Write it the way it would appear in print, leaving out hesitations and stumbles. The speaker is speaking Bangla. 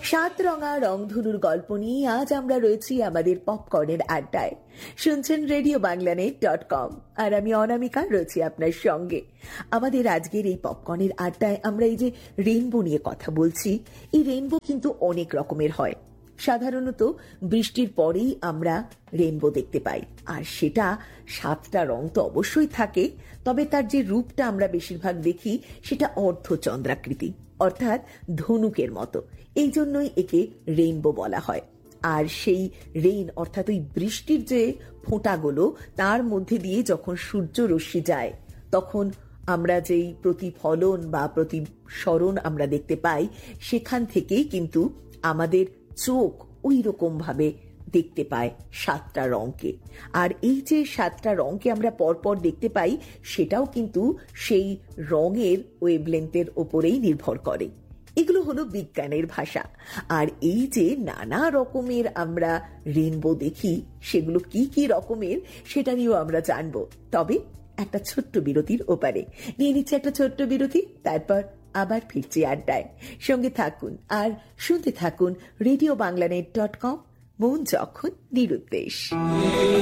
সাতরঙা রংধনুর গল্প নিয়ে আজ আমরা রয়েছি আমাদের পপকর্নের আড্ডায়। শুনছেন RadioBanglaNet.com, আর আমি অনামিকা রয়েছি আপনার সঙ্গে। আমাদের আজকের এই পপকর্নের আড্ডায় আমরা এই যে রেইনবো নিয়ে কথা বলছি, এই রেইনবো কিন্তু অনেক রকমের হয়। সাধারণত বৃষ্টির পরেই আমরা রেইনবো দেখতে পাই, আর সেটা 7টা রং তো অবশ্যই থাকে, তবে তার যে রূপটা আমরা বেশিরভাগ দেখি সেটা অর্ধচন্দ্রাকৃতি, অর্থাৎ ধনুকের মতো। এই জন্যই একে রেইনবো বলা হয়। আর সেই রেইন অর্থাৎ ওই বৃষ্টির যে ফোঁটাগুলো, তার মধ্যে দিয়ে যখন সূর্য রশ্মি যায়, তখন আমরা যেই প্রতিফলন বা প্রতিসরণ আমরা দেখতে পাই, সেখান থেকেই কিন্তু আমাদের চোখ ওই রকম ভাবে দেখতে পায় 7টা রঙকে। আর এই যে 7টা রঙকে আমরা পরপর দেখতে পাই, সেটাও কিন্তু সেই রঙের ওয়েভলেন্থের ওপরেই নির্ভর করে। এগুলো হলো বিজ্ঞানের ভাষা। আর এই যে নানা রকমের আমরা রেইনবো দেখি, সেগুলো কি কি রকমের সেটা নিয়েও আমরা জানবো। তবে একটা ছোট্ট বিরতির ওপারে নিয়ে নিচ্ছে একটা ছোট্ট বিরতি, তারপর আবার ফিরছি আড্ডায়। সঙ্গে থাকুন আর শুনতে থাকুন RadioBanglaNet.com, মন যখন নিরুদ্দেশ।